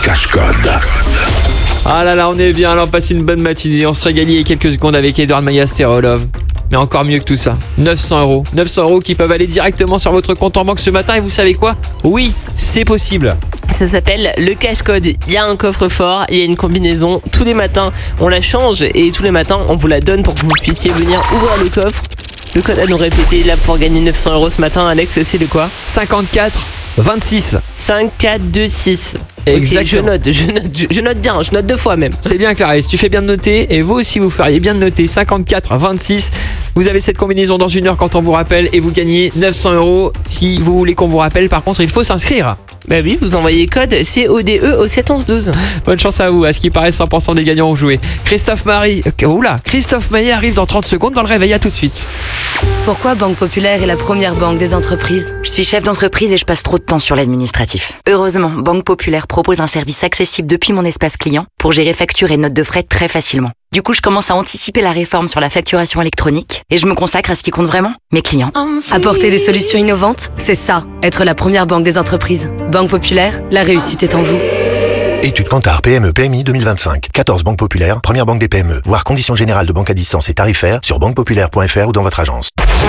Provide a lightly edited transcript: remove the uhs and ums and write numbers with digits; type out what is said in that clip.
cache-code. Ah là là, on est bien, alors passez une bonne matinée. On se régale il y a quelques secondes avec Edouard Mayasterolov. Mais encore mieux que tout ça, 900 euros. 900 euros qui peuvent aller directement sur votre compte en banque ce matin. Et vous savez quoi? Oui, c'est possible. Ça s'appelle le cache-code. Il y a un coffre-fort, il y a une combinaison. Tous les matins, on la change et tous les matins, on vous la donne pour que vous puissiez venir ouvrir le coffre. Le code à nous répéter là pour gagner 900 euros ce matin, Alex, c'est le quoi? 54 26. 5, 4, 2, 6. Exactement. Ok, je note bien, je note 2 fois même. C'est bien Clarisse, tu fais bien de noter et vous aussi vous feriez bien de noter 54 26. Vous avez cette combinaison dans une heure quand on vous rappelle et vous gagnez 900 euros. Si vous voulez qu'on vous rappelle, par contre, il faut s'inscrire. Bah oui, vous envoyez code CODE au 7 11 12. Bonne chance à vous, à ce qui paraît 100% des gagnants ont joué. Christophe Maillet arrive dans 30 secondes dans le réveil, à tout de suite. Pourquoi Banque Populaire est la première banque des entreprises? Je suis chef d'entreprise et je passe trop de temps sur l'administratif. Heureusement, Banque Populaire propose un service accessible depuis mon espace client pour gérer factures et notes de frais très facilement. Du coup, je commence à anticiper la réforme sur la facturation électronique et je me consacre à ce qui compte vraiment, mes clients. Apporter des solutions innovantes, c'est ça, être la première banque des entreprises. Banque Populaire, la réussite est en vous. Étude Kantar PME PMI 2025. 14 banques populaires, première banque des PME. Voir conditions générales de banque à distance et tarifaires sur banquepopulaire.fr ou dans votre agence.